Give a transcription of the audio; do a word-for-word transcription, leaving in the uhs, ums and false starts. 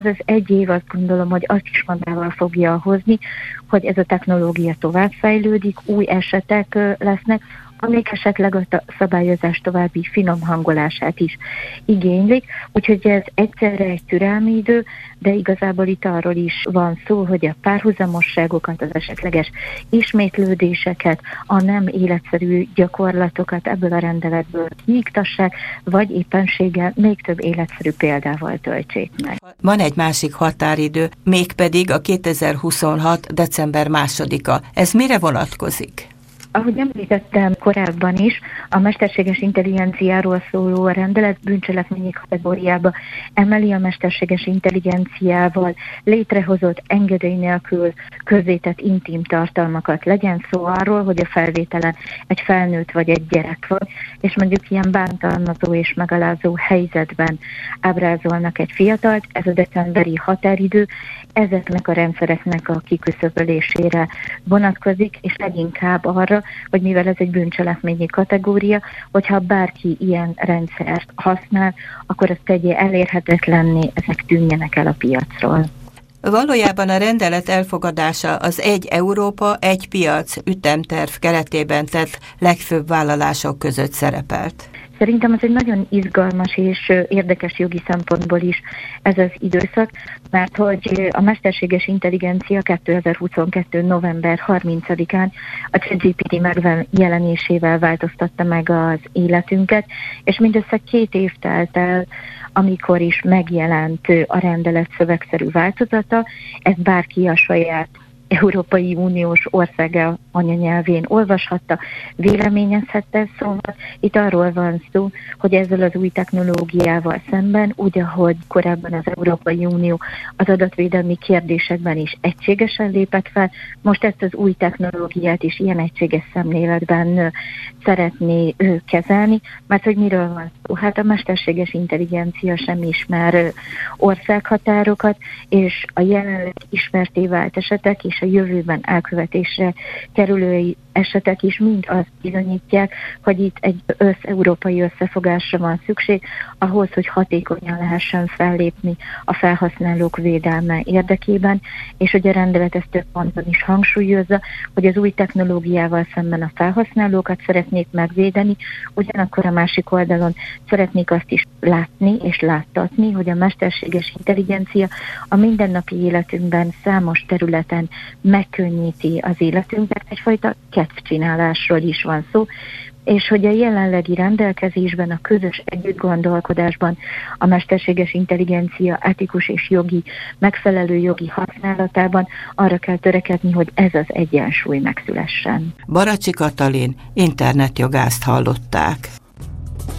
az egy év azt gondolom, hogy azt is magával fogja hozni, hogy ez a technológia továbbfejlődik, új esetek lesznek, amik esetleg a szabályozás további finom hangolását is igénylik, úgyhogy ez egyszerre egy türelmi idő, de igazából itt arról is van szó, hogy a párhuzamosságokat, az esetleges ismétlődéseket, a nem életszerű gyakorlatokat ebből a rendeletből kiiktassák, vagy éppenséggel még több életszerű példával töltsék meg. Van egy másik határidő, mégpedig a kétezer-huszonhat. december másodika. Ez mire vonatkozik? Ahogy említettem korábban is, a mesterséges intelligenciáról szóló rendelet bűncselekményi kategóriába emeli a mesterséges intelligenciával létrehozott engedély nélkül közzétett intim tartalmakat. Legyen szó arról, hogy a felvételen egy felnőtt vagy egy gyerek van, és mondjuk ilyen bántalmazó és megalázó helyzetben ábrázolnak egy fiatalt, ez a decemberi határidő ezeknek a rendszereknek a kiküszöbölésére vonatkozik, és leginkább arra, hogy mivel ez egy bűncselekményi kategória, hogyha bárki ilyen rendszert használ, akkor azt tegye elérhetetlenné, ezek tűnjenek el a piacról. Valójában a rendelet elfogadása az egy Európa, egy piac ütemterv keretében tett legfőbb vállalások között szerepelt. Szerintem ez egy nagyon izgalmas és érdekes jogi szempontból is ez az időszak, mert hogy a mesterséges intelligencia kétezer-huszonkettő. november harmincadikán a ChatGPT megjelenésével változtatta meg az életünket, és mindössze két év telt el, amikor is megjelent a rendelet szövegszerű változata, ezt bárki a saját Európai Uniós országa anyanyelvén olvashatta, véleményezhette, szóval itt arról van szó, hogy ezzel az új technológiával szemben, úgy, ahogy korábban az Európai Unió az adatvédelmi kérdésekben is egységesen lépett fel, most ezt az új technológiát is ilyen egységes szemléletben szeretné kezelni, mert hogy miről van szó? Hát a mesterséges intelligencia sem ismer országhatárokat, és a jelenleg ismerté vált esetek és a jövőben elkövetésre kerülő esetek is mind azt bizonyítják, hogy itt egy össz-európai összefogásra van szükség, ahhoz, hogy hatékonyan lehessen fellépni a felhasználók védelme érdekében, és hogy a rendelet ezt több ponton is hangsúlyozza, hogy az új technológiával szemben a felhasználókat szeretnék megvédeni, ugyanakkor a másik oldalon szeretnék azt is látni és láttatni, hogy a mesterséges intelligencia a mindennapi életünkben számos területen megkönnyíti az életünket, egyfajta kedvcsinálásról is van szó, és hogy a jelenlegi rendelkezésben, a közös együttgondolkodásban a mesterséges intelligencia etikus és jogi, megfelelő jogi használatában arra kell törekedni, hogy ez az egyensúly megszülessen. Baracsi Katalin internetjogászt hallották.